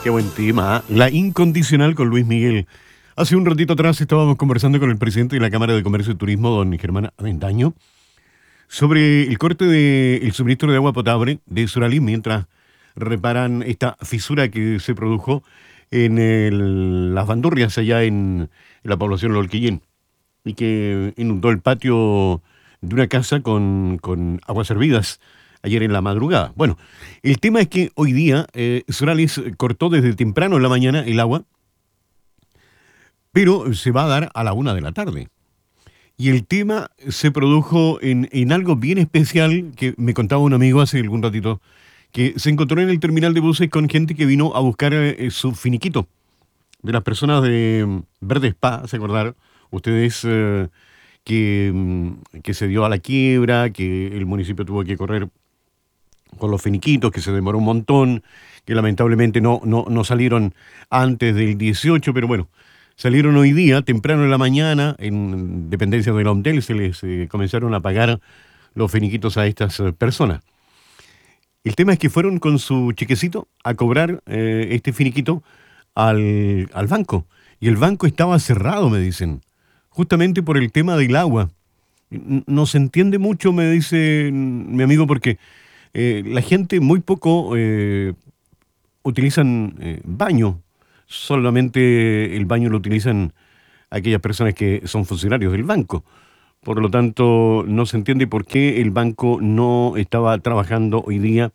Qué buen tema, ¿eh? La Incondicional con Luis Miguel. Hace un ratito atrás estábamos conversando con el presidente de la Cámara de Comercio y Turismo, don Germán Avendaño, sobre el corte del suministro de agua potable de Suralí mientras reparan esta fisura que se produjo en las bandurrias allá en la población de Lolquillén y que inundó el patio de una casa con aguas hervidas ayer en la madrugada. Bueno, el tema es que hoy día Suralis cortó desde temprano en la mañana el agua, pero se va a dar a la 1 de la tarde. Y el tema se produjo en algo bien especial que me contaba un amigo hace algún ratito, que se encontró en el terminal de buses con gente que vino a buscar su finiquito. De las personas de Verde Spa, ¿se acordaron? Ustedes que se dio a la quiebra, que el municipio tuvo que correr con los finiquitos, que se demoró un montón, que lamentablemente no salieron antes del 18, pero bueno, salieron hoy día, temprano en la mañana, en dependencias de la ONDEL, se les comenzaron a pagar los finiquitos a estas personas. El tema es que fueron con su chequecito a cobrar este finiquito al banco. Y el banco estaba cerrado, me dicen, justamente por el tema del agua. No se entiende mucho, me dice mi amigo, porque la gente muy poco utilizan baño. Solamente el baño lo utilizan aquellas personas que son funcionarios del banco. Por lo tanto, no se entiende por qué el banco no estaba trabajando hoy día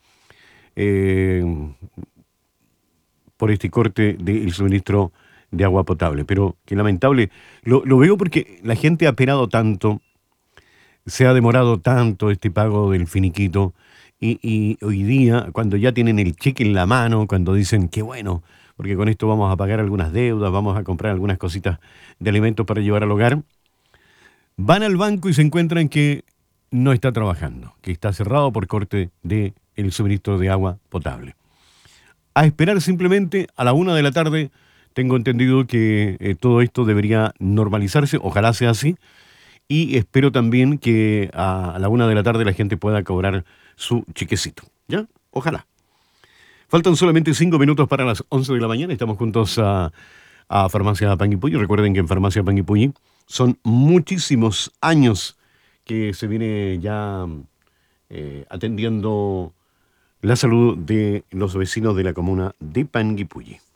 por este corte del suministro de agua potable. Pero qué lamentable. Lo veo porque la gente ha esperado tanto, se ha demorado tanto este pago del finiquito. Y hoy día, cuando ya tienen el cheque en la mano, cuando dicen, qué bueno, porque con esto vamos a pagar algunas deudas, vamos a comprar algunas cositas de alimentos para llevar al hogar, van al banco y se encuentran que no está trabajando, que está cerrado por corte del suministro de agua potable. A esperar simplemente a la 1 de la tarde. Tengo entendido que todo esto debería normalizarse, ojalá sea así, y espero también que a la 1 de la tarde la gente pueda cobrar su chequecito, ¿ya? Ojalá. Faltan solamente 5 minutos para las 11 de la mañana. Estamos juntos a Farmacia Panguipulli. Recuerden que en Farmacia Panguipulli son muchísimos años que se viene ya atendiendo la salud de los vecinos de la comuna de Panguipulli.